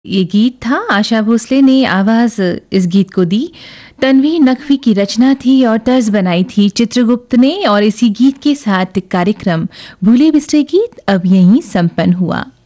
ये गीत था, आशा भोसले ने आवाज इस गीत को दी। तन्वी नकवी की रचना थी और तर्ज बनाई थी चित्रगुप्त ने। और इसी गीत के साथ कार्यक्रम भूले बिसरे गीत अब यहीं संपन्न हुआ।